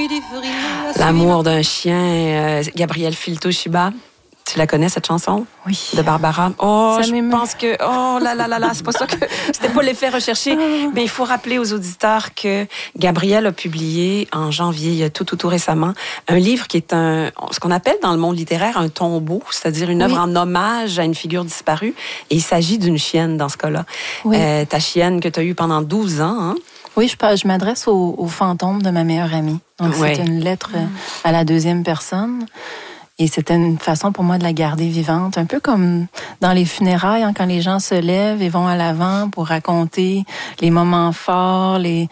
L'amour d'un chien, Gabrielle Filto-Shiba. Tu la connais, cette chanson? Oui. De Barbara. Oh, ça je pense que... Oh là là là là, c'est pas ça que... C'était pas l'effet recherché. Mais il faut rappeler aux auditeurs que Gabrielle a publié en janvier, tout récemment, un livre qui est ce qu'on appelle dans le monde littéraire un tombeau, c'est-à-dire une œuvre en hommage à une figure disparue. Et il s'agit d'une chienne dans ce cas-là. Oui. Ta chienne que tu as eue pendant 12 ans, hein? Oui, je m'adresse au fantôme de ma meilleure amie. Donc, c'est une lettre à la deuxième personne. Et c'était une façon pour moi de la garder vivante, un peu comme dans les funérailles, hein, quand les gens se lèvent et vont à l'avant pour raconter les moments forts, les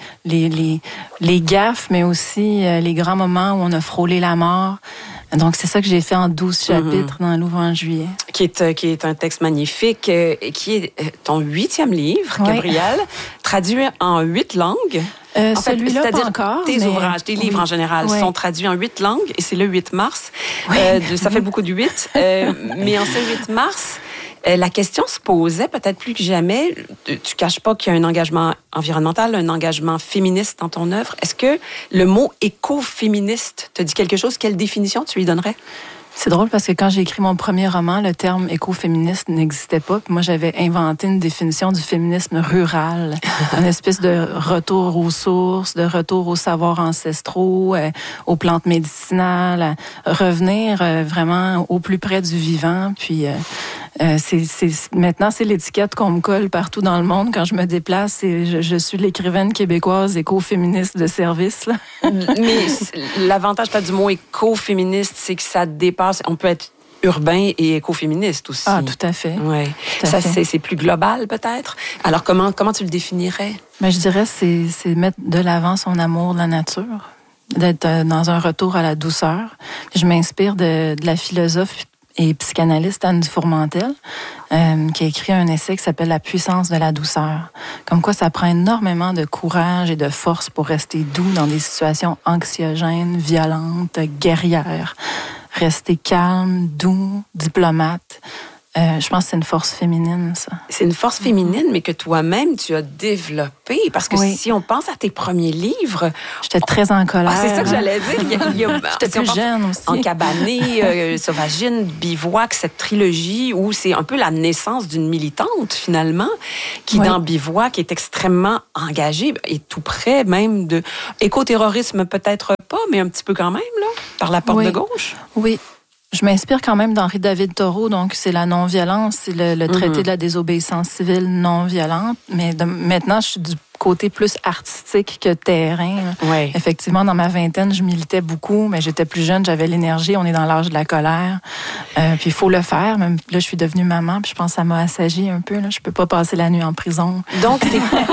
gaffes, mais aussi les grands moments où on a frôlé la mort. Donc, c'est ça que j'ai fait en 12 chapitres dans l'Ouvrant en juillet. Qui est un texte magnifique, qui est ton 8e livre, Gabrielle, traduit en 8 langues. Celui-là, pas encore. Tes ouvrages, tes livres en général sont traduits en 8 langues et c'est le 8 mars. Ça fait beaucoup de 8. Mais en ce 8 mars, la question se posait peut-être plus que jamais. Tu caches pas qu'il y a un engagement environnemental, un engagement féministe dans ton œuvre. Est-ce que le mot écoféministe te dit quelque chose? Quelle définition tu lui donnerais? C'est drôle parce que quand j'ai écrit mon premier roman, le terme écoféministe n'existait pas. Puis moi, j'avais inventé une définition du féminisme rural, une espèce de retour aux sources, de retour aux savoirs ancestraux, aux plantes médicinales, revenir vraiment au plus près du vivant. Puis maintenant, c'est l'étiquette qu'on me colle partout dans le monde quand je me déplace. Et je suis l'écrivaine québécoise écoféministe de service. Là. Mais l'avantage du mot écoféministe, c'est que ça dépasse. On peut être urbain et écoféministe aussi. Ah, tout à fait. Ouais. Ça, c'est plus global, peut-être. Alors, comment tu le définirais? Je dirais c'est mettre de l'avant son amour de la nature, d'être dans un retour à la douceur. Je m'inspire de la philosophe et psychanalyste Anne Dufourmentel, qui a écrit un essai qui s'appelle « La puissance de la douceur ». Comme quoi, ça prend énormément de courage et de force pour rester doux dans des situations anxiogènes, violentes, guerrières. Rester calme, doux, diplomate. Je pense que c'est une force féminine, ça. C'est une force féminine, mais que toi-même, tu as développée. Parce que si on pense à tes premiers livres... J'étais très en colère. C'est ça que j'allais dire. J'étais plus jeune aussi. Encabanée, Sauvagine, Bivouac, cette trilogie où c'est un peu la naissance d'une militante, finalement, qui, dans Bivouac, est extrêmement engagée et tout près même de... Écoterrorisme, peut-être pas, mais un petit peu quand même, là, par la porte de gauche. Oui. Je m'inspire quand même d'Henri David Thoreau, donc c'est la non-violence, c'est le traité de la désobéissance civile non-violente. Mais maintenant, je suis du côté plus artistique que terrain. Oui. Effectivement, dans ma vingtaine, je militais beaucoup, mais j'étais plus jeune, j'avais l'énergie, on est dans l'âge de la colère. Puis il faut le faire. Même là, je suis devenue maman, puis je pense que ça m'a assagie un peu. Là. Je peux pas passer la nuit en prison. Donc,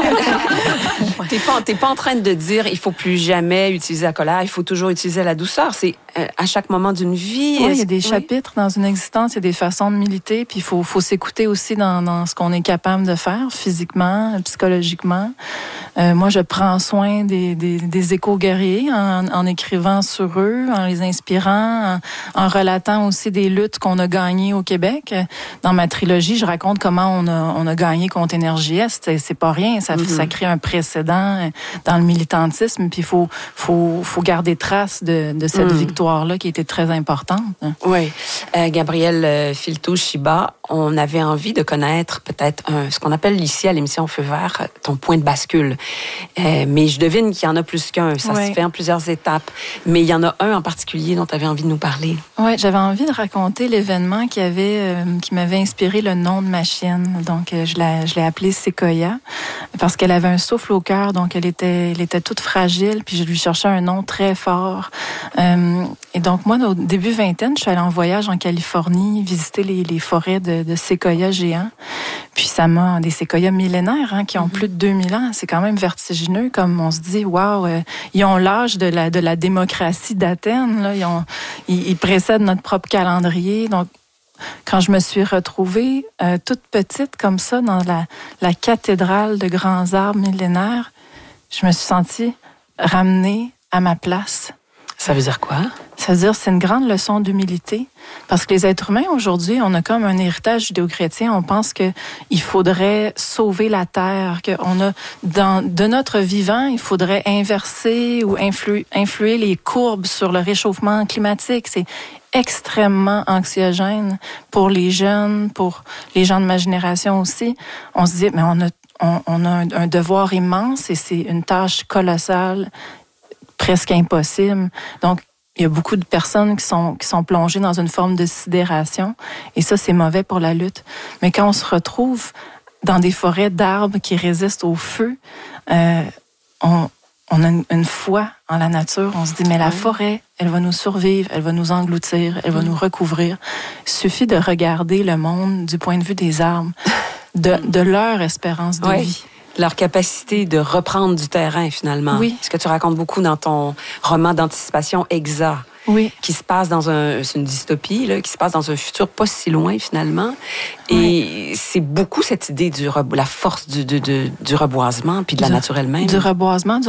t'es pas en train de dire il faut plus jamais utiliser la colère, il faut toujours utiliser la douceur. C'est à chaque moment d'une vie. Oui, il y a des chapitres dans une existence, il y a des façons de militer, puis il faut s'écouter aussi dans ce qu'on est capable de faire, physiquement, psychologiquement. Moi, je prends soin des éco-guerriers en écrivant sur eux, en les inspirant, en relatant aussi des luttes qu'on a gagnées au Québec. Dans ma trilogie, je raconte comment on a gagné contre Énergie Est. C'est pas rien, ça crée un précédent dans le militantisme, puis il faut garder trace de cette victoire-là qui était très importante. Oui. Gabrielle Filto-Shiba, on avait envie de connaître peut-être ce qu'on appelle ici à l'émission Feu Vert, ton point de bascule. Mais je devine qu'il y en a plus qu'un. Ça se fait en plusieurs étapes. Mais il y en a un en particulier dont tu avais envie de nous parler. Oui, j'avais envie de raconter l'événement qui m'avait inspiré le nom de ma chienne. Donc, je l'ai appelée Sequoia parce qu'elle avait un souffle au cœur. Donc, elle était toute fragile. Puis, je lui cherchais un nom très fort. Et donc, moi, au début vingtaine, je suis allée en voyage en Californie, visiter les forêts de séquoias géants. Puis, ça m'a... Des séquoias millénaires qui ont plus de 2000 ans. C'est quand même vertigineux, comme on se dit, waouh, ils ont l'âge de la démocratie d'Athènes. Là. Ils précèdent notre propre calendrier. Donc, quand je me suis retrouvée toute petite comme ça dans la cathédrale de grands arbres millénaires, je me suis sentie ramenée à ma place. Ça veut dire quoi? Ça Ça veut dire c'est une grande leçon d'humilité. Parce que les êtres humains, aujourd'hui, on a comme un héritage judéo-chrétien. On pense qu'il faudrait sauver la terre, qu'on a, de notre vivant, il faudrait inverser ou influer les courbes sur le réchauffement climatique. C'est extrêmement anxiogène pour les jeunes, pour les gens de ma génération aussi. On se dit, mais on a un devoir immense et c'est une tâche colossale, presque impossible. Donc, il y a beaucoup de personnes qui sont plongées dans une forme de sidération et ça, c'est mauvais pour la lutte. Mais quand on se retrouve dans des forêts d'arbres qui résistent au feu, on a une foi en la nature. On se dit, mais la forêt, elle va nous survivre, elle va nous engloutir, elle va nous recouvrir. Il suffit de regarder le monde du point de vue des arbres, de leur espérance de vie. Leur capacité de reprendre du terrain, finalement. Oui. Ce que tu racontes beaucoup dans ton roman d'anticipation, Exa. Oui. Qui se passe c'est une dystopie, là, qui se passe dans un futur pas si loin, finalement. Et c'est beaucoup cette idée la force du reboisement, puis de la nature elle-même. Du reboisement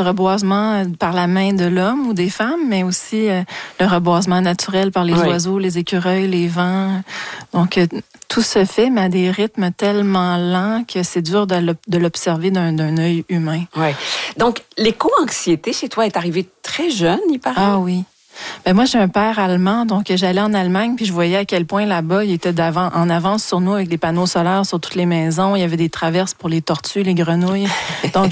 par la main de l'homme ou des femmes, mais aussi le reboisement naturel par les oiseaux, les écureuils, les vents. Donc, tout se fait, mais à des rythmes tellement lents que c'est dur de l'observer d'un œil humain. Oui. Donc, l'éco-anxiété chez toi est arrivée très jeune, il paraît? Ah oui. Ben moi, j'ai un père allemand, donc j'allais en Allemagne, puis je voyais à quel point là-bas, il était en avance sur nous avec des panneaux solaires sur toutes les maisons. Il y avait des traverses pour les tortues, les grenouilles. Donc,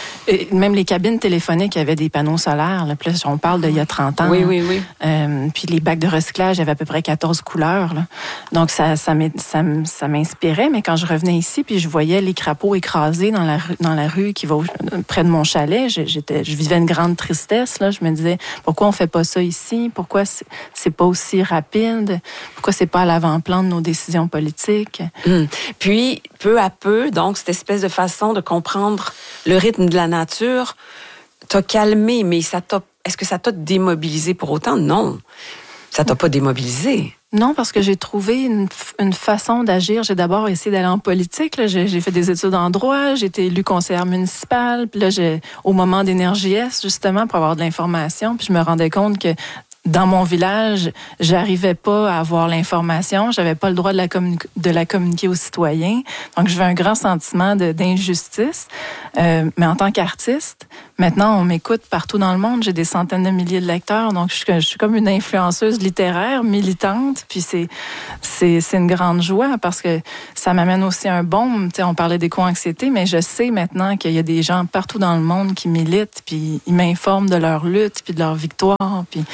même les cabines téléphoniques, il y avait des panneaux solaires. Là. Puis là, on parle d'il y a 30 ans. Oui. Puis les bacs de recyclage, il y avait à peu près 14 couleurs. Là. Donc, ça m'inspirait, mais quand je revenais ici, puis je voyais les crapauds écrasés dans la rue qui va près de mon chalet, je vivais une grande tristesse. Là. Je me disais, pourquoi on fait pas ça ici? Pourquoi c'est pas aussi rapide? Pourquoi c'est pas à l'avant-plan de nos décisions politiques? Puis, peu à peu, donc, cette espèce de façon de comprendre le rythme de la nature t'a calmé, mais est-ce que ça t'a démobilisé pour autant? Non. Ça t'a pas démobilisé. Non, parce que j'ai trouvé une façon d'agir. J'ai d'abord essayé d'aller en politique. Là. J'ai fait des études en droit. J'ai été élue conseillère municipale. Puis là, au moment d'Énergie S, justement, pour avoir de l'information. Puis je me rendais compte que dans mon village, j'arrivais pas à avoir l'information. J'avais pas le droit de la communiquer aux citoyens. Donc, j'avais un grand sentiment d'injustice. Mais en tant qu'artiste, maintenant, on m'écoute partout dans le monde. J'ai des centaines de milliers de lecteurs. Donc, je suis comme une influenceuse littéraire, militante. Puis, c'est une grande joie parce que ça m'amène aussi un baume. Tu sais, on parlait d'éco-anxiété, mais je sais maintenant qu'il y a des gens partout dans le monde qui militent, puis ils m'informent de leur lutte, puis de leur victoire. Puis,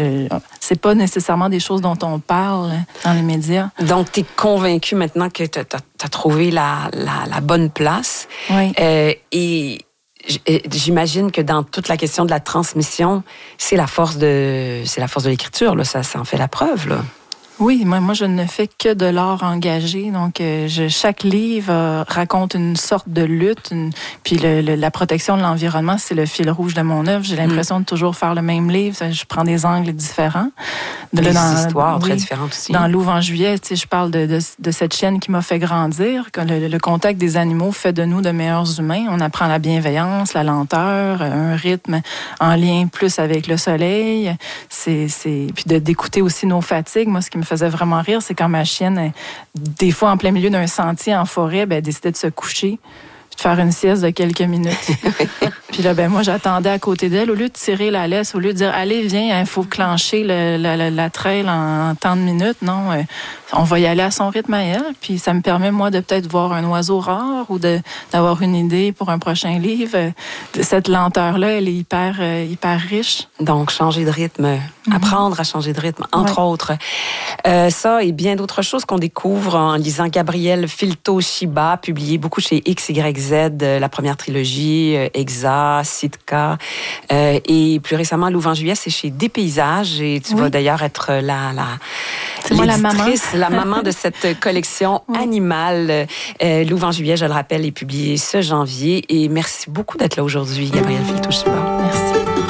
c'est pas nécessairement des choses dont on parle dans les médias. Donc, tu es convaincue maintenant que tu as trouvé la bonne place. Oui. Et j'imagine que dans toute la question de la transmission, c'est la force de l'écriture. Là. Ça en fait la preuve. Là. Oui, moi, je ne fais que de l'art engagé. Donc, chaque livre raconte une sorte de lutte. Puis la protection de l'environnement, c'est le fil rouge de mon œuvre. J'ai l'impression de toujours faire le même livre. Je prends des angles différents. Des histoires très différentes aussi. Dans Louve en juillet, tu sais, je parle de cette chienne qui m'a fait grandir. Le contact des animaux fait de nous de meilleurs humains. On apprend la bienveillance, la lenteur, un rythme en lien plus avec le soleil. Puis d'écouter aussi nos fatigues. Moi, ce qui me faisait vraiment rire, c'est quand ma chienne, des fois en plein milieu d'un sentier en forêt, elle décidait de se coucher, de faire une sieste de quelques minutes. Puis là, moi, j'attendais à côté d'elle. Au lieu de tirer la laisse, au lieu de dire « Allez, viens, il faut clencher la trail en tant de minutes », non, on va y aller à son rythme à elle. Puis ça me permet, moi, de peut-être voir un oiseau rare ou d'avoir une idée pour un prochain livre. Cette lenteur-là, elle est hyper riche. Donc, changer de rythme, apprendre à changer de rythme, entre autres. Ça et bien d'autres choses qu'on découvre en lisant Gabriel Filto-Shiba, publié beaucoup chez XYZ, la première trilogie, Exa, Sitka, et plus récemment, Louve en juillet, c'est chez Dépaysages, et tu vas d'ailleurs être c'est moi la maman. La maman de cette collection animale. Louve en juillet, je le rappelle, est publié ce janvier, et merci beaucoup d'être là aujourd'hui, Gabriel Filto-Shiba. Merci.